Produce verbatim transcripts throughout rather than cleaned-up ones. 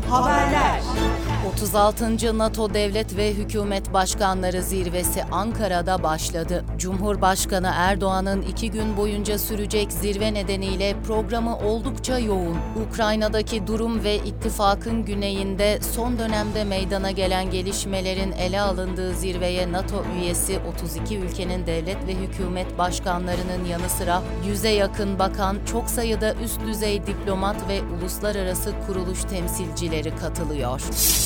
Haberler. otuz altıncı NATO Devlet ve Hükümet Başkanları Zirvesi Ankara'da başladı. Cumhurbaşkanı Erdoğan'ın iki gün boyunca sürecek zirve nedeniyle programı oldukça yoğun. Ukrayna'daki durum ve ittifakın güneyinde son dönemde meydana gelen gelişmelerin ele alındığı zirveye NATO üyesi otuz iki ülkenin devlet ve hükümet başkanlarının yanı sıra yüze yakın bakan, çok sayıda üst düzey diplomat ve uluslararası kuruluş temsilcileri katılıyor.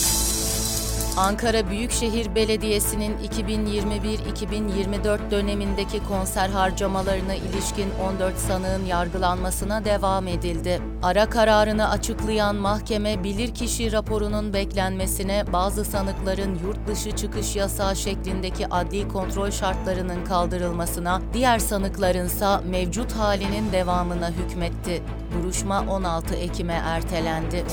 Ankara Büyükşehir Belediyesi'nin iki bin yirmi bir iki bin yirmi dört dönemindeki konser harcamalarına ilişkin on dört sanığın yargılanmasına devam edildi. Ara kararını açıklayan mahkeme, bilirkişi raporunun beklenmesine, bazı sanıkların yurt dışı çıkış yasağı şeklindeki adli kontrol şartlarının kaldırılmasına, diğer sanıklarınsa mevcut halinin devamına hükmetti. Duruşma on altı Ekim'e ertelendi.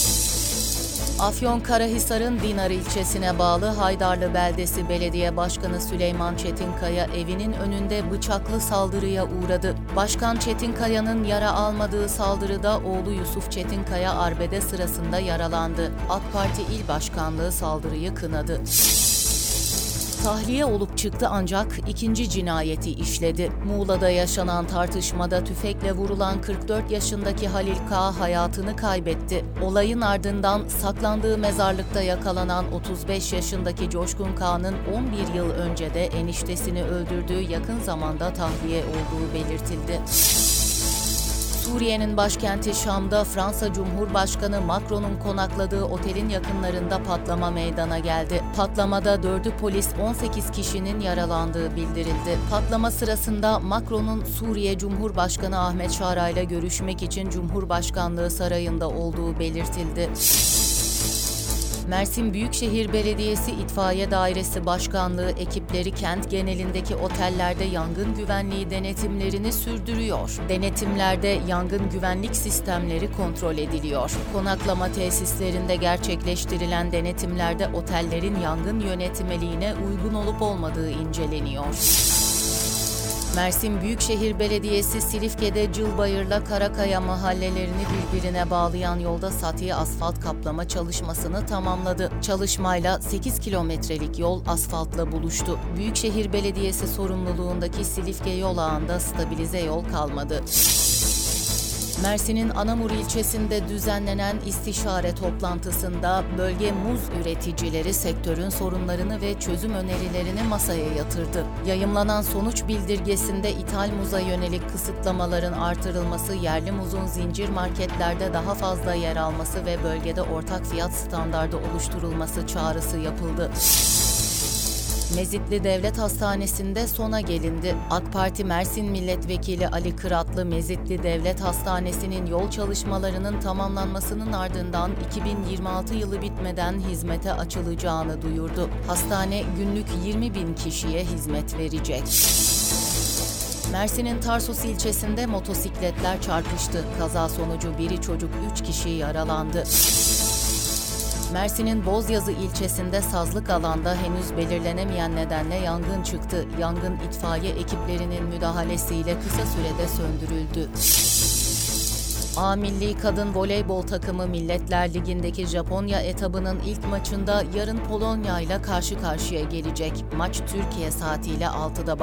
Afyonkarahisar'ın Dinar ilçesine bağlı Haydarlı Beldesi Belediye Başkanı Süleyman Çetinkaya evinin önünde bıçaklı saldırıya uğradı. Başkan Çetinkaya'nın yara almadığı saldırıda oğlu Yusuf Çetinkaya arbede sırasında yaralandı. AK Parti İl Başkanlığı saldırıyı kınadı. Tahliye olup çıktı ancak ikinci cinayeti işledi. Muğla'da yaşanan tartışmada tüfekle vurulan kırk dört yaşındaki Halil K. hayatını kaybetti. Olayın ardından saklandığı mezarlıkta yakalanan otuz beş yaşındaki Coşkun K'nın on bir yıl önce de eniştesini öldürdüğü, yakın zamanda tahliye olduğu belirtildi. Suriye'nin başkenti Şam'da Fransa Cumhurbaşkanı Macron'un konakladığı otelin yakınlarında patlama meydana geldi. Patlamada dördü polis, on sekiz kişinin yaralandığı bildirildi. Patlama sırasında Macron'un Suriye Cumhurbaşkanı Ahmet Şara ile görüşmek için Cumhurbaşkanlığı sarayında olduğu belirtildi. Mersin Büyükşehir Belediyesi İtfaiye Dairesi Başkanlığı ekipleri kent genelindeki otellerde yangın güvenliği denetimlerini sürdürüyor. Denetimlerde yangın güvenlik sistemleri kontrol ediliyor. Konaklama tesislerinde gerçekleştirilen denetimlerde otellerin yangın yönetmeliğine uygun olup olmadığı inceleniyor. Mersin Büyükşehir Belediyesi Silifke'de Cılbayır'la Karakaya mahallelerini birbirine bağlayan yolda satiye asfalt kaplama çalışmasını tamamladı. Çalışmayla sekiz kilometrelik yol asfaltla buluştu. Büyükşehir Belediyesi sorumluluğundaki Silifke yol ağında stabilize yol kalmadı. Mersin'in Anamur ilçesinde düzenlenen istişare toplantısında bölge muz üreticileri sektörün sorunlarını ve çözüm önerilerini masaya yatırdı. Yayımlanan sonuç bildirgesinde ithal muza yönelik kısıtlamaların artırılması, yerli muzun zincir marketlerde daha fazla yer alması ve bölgede ortak fiyat standardı oluşturulması çağrısı yapıldı. Mezitli Devlet Hastanesi'nde sona gelindi. AK Parti Mersin Milletvekili Ali Kıratlı, Mezitli Devlet Hastanesi'nin yol çalışmalarının tamamlanmasının ardından iki bin yirmi altı yılı bitmeden hizmete açılacağını duyurdu. Hastane günlük yirmi bin kişiye hizmet verecek. Mersin'in Tarsus ilçesinde motosikletler çarpıştı. Kaza sonucu biri çocuk, üç kişi yaralandı. Mersin'in Bozyazı ilçesinde sazlık alanda henüz belirlenemeyen nedenle yangın çıktı. Yangın itfaiye ekiplerinin müdahalesiyle kısa sürede söndürüldü. A Milli Kadın Voleybol takımı Milletler Ligi'ndeki Japonya etabının ilk maçında yarın Polonya ile karşı karşıya gelecek. Maç Türkiye saatiyle altıda